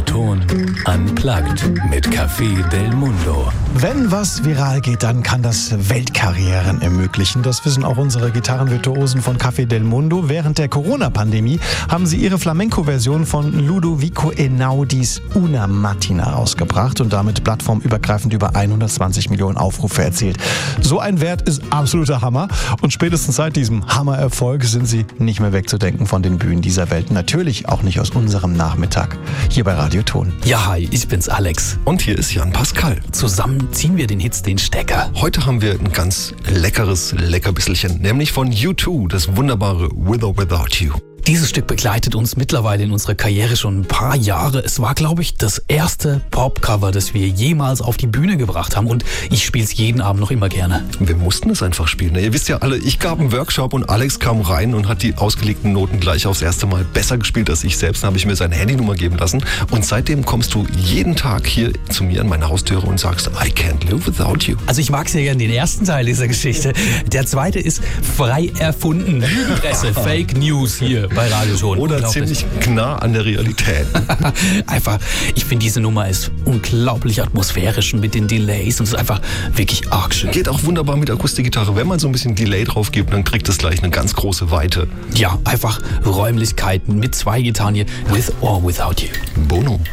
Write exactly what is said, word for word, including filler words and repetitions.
Radioton Unplugged mit Café Del Mundo. Wenn was viral geht, dann kann das Weltkarrieren ermöglichen. Das wissen auch unsere Gitarrenvirtuosen von Café Del Mundo. Während der Corona-Pandemie haben sie ihre Flamenco-Version von Ludovico Einaudis Una Mattina rausgebracht und damit plattformübergreifend über hundertzwanzig Millionen Aufrufe erzielt. So ein Wert ist absoluter Hammer und spätestens seit diesem Hammererfolg sind sie nicht mehr wegzudenken von den Bühnen dieser Welt. Natürlich auch nicht aus unserem Nachmittag hier bei Radioton. Ja, hi, ich bin's Alex. Und hier ist Jan Pascal. Zusammen ziehen wir den Hits den Stecker. Heute haben wir ein ganz leckeres Leckerbisselchen, nämlich von U zwei, das wunderbare With or Without You. Dieses Stück begleitet uns mittlerweile in unserer Karriere schon ein paar Jahre. Es war, glaube ich, das erste Popcover, das wir jemals auf die Bühne gebracht haben. Und ich spiele es jeden Abend noch immer gerne. Wir mussten es einfach spielen. Ihr wisst ja alle, ich gab einen Workshop und Alex kam rein und hat die ausgelegten Noten gleich aufs erste Mal besser gespielt als ich selbst. Dann habe ich mir seine Handynummer geben lassen. Und seitdem kommst du jeden Tag hier zu mir an meine Haustüre und sagst, I can't live without you. Also ich mag sehr gerne den ersten Teil dieser Geschichte. Der zweite ist frei erfunden. Lügenpresse, Fake News hier bei Radioton. Oder ziemlich nah an der Realität. Einfach, ich finde, diese Nummer ist unglaublich atmosphärisch und mit den Delays und es ist einfach wirklich arg schön. Geht auch wunderbar mit Akustikgitarre. Wenn man so ein bisschen Delay drauf gibt, dann kriegt es gleich eine ganz große Weite. Ja, einfach Räumlichkeiten mit zwei Gitarren hier. With or Without You. Bono.